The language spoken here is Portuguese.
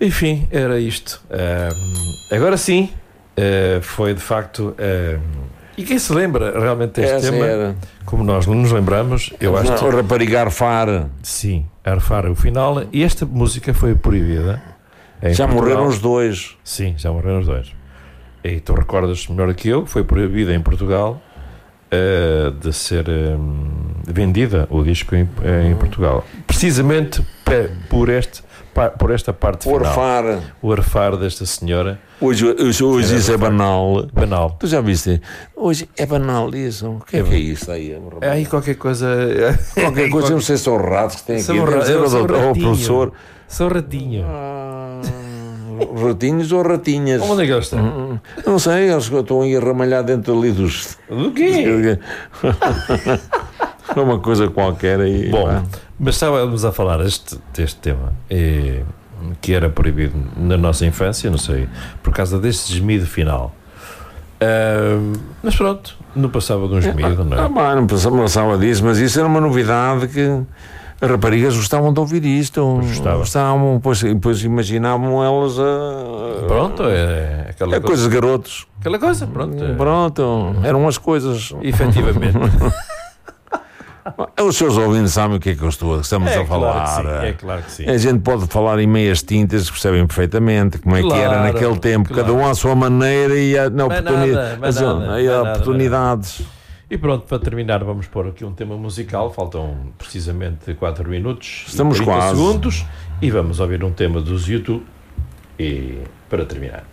Enfim, era isto. Agora sim, foi de facto. E quem se lembra realmente deste tema, era. como nós não nos lembramos, eu acho que. O rapariga arfar. Sim, arfar o final. E esta música foi proibida. Já Portugal. morreram os dois. Sim, já morreram os dois. E tu recordas melhor que eu, foi proibida em Portugal de ser vendida o disco em Portugal. Precisamente por esta parte final. O arfar desta senhora. Hoje isso é banal. Banal. Tu já viste? Hoje é banal isso. O que é isso aí? É aí qualquer coisa. Qualquer coisa, não sei se são ratos que têm aqui. O professor. São ratinho. Ratinhos ou ratinhas? Onde é que eles estão? Não sei, eles estão aí a ramalhar dentro ali dos. Do quê? É uma coisa qualquer aí. Bom, mas estávamos a falar deste tema que era proibido na nossa infância, não sei, por causa deste gemido final. Mas pronto, não passava de um gemido, não é? Não passava disso, mas isso era uma novidade que as raparigas gostavam de ouvir isto. Gostavam, pois imaginavam elas pronto, é aquela coisa de garotos. Aquela coisa, pronto. Pronto, eram as coisas. Efetivamente. Os seus ouvintes sabem o que é que estamos a falar. É claro que sim. A gente pode falar em meias tintas, percebem perfeitamente como é que era naquele tempo, cada um à sua maneira e oportunidades. E pronto, para terminar, vamos pôr aqui um tema musical. Faltam precisamente 4 minutos. Estamos e 30 quase. segundos. E vamos ouvir um tema dos YouTube. E para terminar.